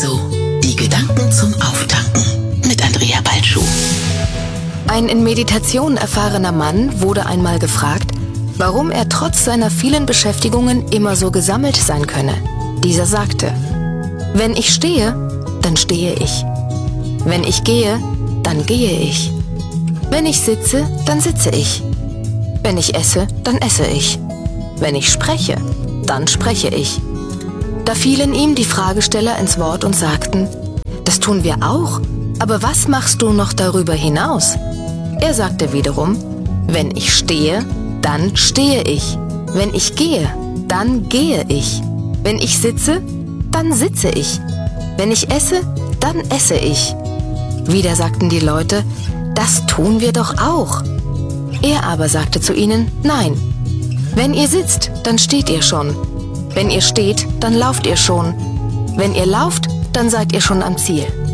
Also, die Gedanken zum Auftanken mit Andrea Balschuh. Ein in Meditation erfahrener Mann wurde einmal gefragt, warum er trotz seiner vielen Beschäftigungen immer so gesammelt sein könne. Dieser sagte: Wenn ich stehe, dann stehe ich. Wenn ich gehe, dann gehe ich. Wenn ich sitze, dann sitze ich. Wenn ich esse, dann esse ich. Wenn ich spreche, dann spreche ich. Da fielen ihm die Fragesteller ins Wort und sagten: Das tun wir auch, aber was machst du noch darüber hinaus? Er sagte wiederum: Wenn ich stehe, dann stehe ich. Wenn ich gehe, dann gehe ich. Wenn ich sitze, dann sitze ich. Wenn ich esse, dann esse ich. Wieder sagten die Leute: Das tun wir doch auch. Er aber sagte zu ihnen: Nein. Wenn ihr sitzt, dann steht ihr schon. Wenn ihr steht, dann lauft ihr schon. Wenn ihr lauft, dann seid ihr schon am Ziel.